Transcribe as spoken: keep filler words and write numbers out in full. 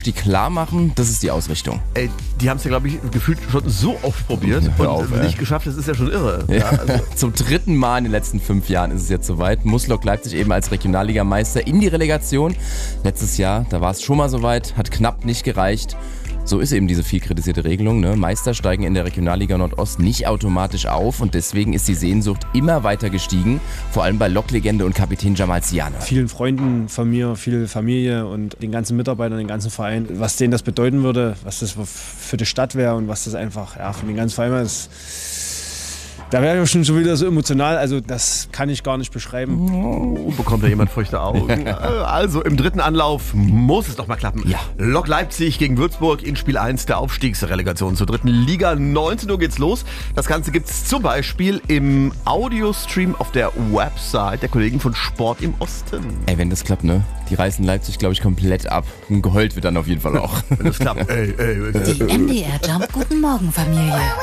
die klar machen, das ist die Ausrichtung. Ey, die haben es ja, glaube ich, gefühlt schon so oft probiert Hör und auf, nicht ey. geschafft. Das ist ja schon irre. Ja, Ja. also. Zum dritten Mal in den letzten fünf Jahren ist es jetzt soweit. Muss Lok Leipzig eben als Regionalligameister in die Relegation. Letztes Jahr, da war es schon mal soweit, hat knapp nicht gereicht. So ist eben diese viel kritisierte Regelung. Ne? Meister steigen in der Regionalliga Nordost nicht automatisch auf und deswegen ist die Sehnsucht immer weiter gestiegen. Vor allem bei Lok-Legende und Kapitän Jamal Siane. Vielen Freunden von mir, viel Familie und den ganzen Mitarbeitern, den ganzen Verein, was denen das bedeuten würde, was das für die Stadt wäre und was das einfach ja, für den ganzen Verein ist. Da wäre ich schon schon wieder so emotional, also das kann ich gar nicht beschreiben. Oh, bekommt da jemand feuchte Augen. Also im dritten Anlauf muss es doch mal klappen. Ja. Lok Leipzig gegen Würzburg in Spiel eins der Aufstiegsrelegation zur dritten Liga. neunzehn Uhr geht's los. Das Ganze gibt's zum Beispiel im Audiostream auf der Website der Kollegen von Sport im Osten. Ey, wenn das klappt, ne? Die reißen Leipzig, glaube ich, komplett ab. Und geheult wird dann auf jeden Fall auch. Wenn das klappt. Ey, ey, ey. Die M D R Jump Guten Morgen Familie.